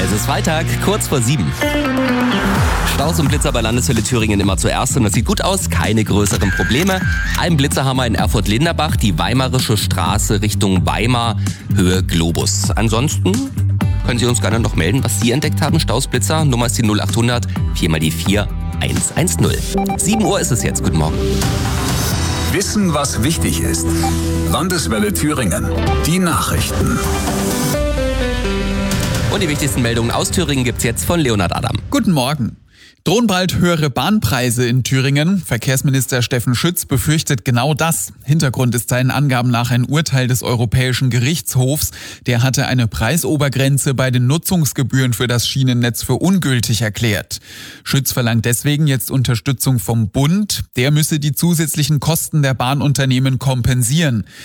Es ist Freitag, kurz vor 7. Staus und Blitzer bei Landeshölle Thüringen immer zuerst und das sieht gut aus, keine größeren Probleme. Ein Blitzer haben wir in Erfurt-Linderbach, die Weimarische Straße Richtung Weimar, Höhe Globus. Ansonsten können Sie uns gerne noch melden, was Sie entdeckt haben. Staus, Blitzer, Nummer ist die 0800 4 x die 4 110. 7 Uhr ist es jetzt, guten Morgen. Wissen, was wichtig ist. Landeswelle Thüringen. Die Nachrichten. Und die wichtigsten Meldungen aus Thüringen gibt's jetzt von Leonhard Adam. Guten Morgen. Drohen bald höhere Bahnpreise in Thüringen? Verkehrsminister Steffen Schütz befürchtet genau das. Hintergrund ist seinen Angaben nach ein Urteil des Europäischen Gerichtshofs. Der hatte eine Preisobergrenze bei den Nutzungsgebühren für das Schienennetz für ungültig erklärt. Schütz verlangt deswegen jetzt Unterstützung vom Bund. Der müsse die zusätzlichen Kosten der Bahnunternehmen kompensieren.